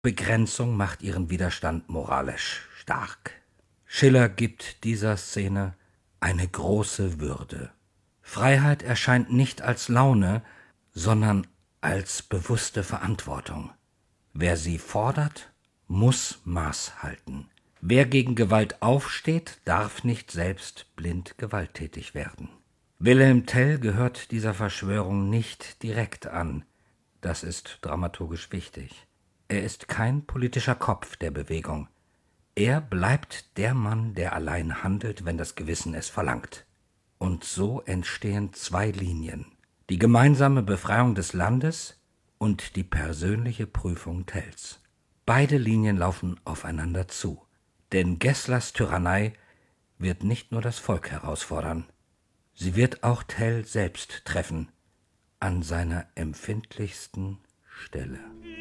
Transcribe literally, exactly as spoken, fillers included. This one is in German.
Begrenzung macht ihren Widerstand moralisch stark. Schiller gibt dieser Szene eine große Würde. Freiheit erscheint nicht als Laune, sondern als bewusste Verantwortung. Wer sie fordert, muss Maß halten. Wer gegen Gewalt aufsteht, darf nicht selbst blind gewalttätig werden. Wilhelm Tell gehört dieser Verschwörung nicht direkt an. Das ist dramaturgisch wichtig. Er ist kein politischer Kopf der Bewegung. Er bleibt der Mann, der allein handelt, wenn das Gewissen es verlangt. Und so entstehen zwei Linien: die gemeinsame Befreiung des Landes und die persönliche Prüfung Tells. Beide Linien laufen aufeinander zu, denn Gesslers Tyrannei wird nicht nur das Volk herausfordern, sie wird auch Tell selbst treffen, an seiner empfindlichsten Stelle.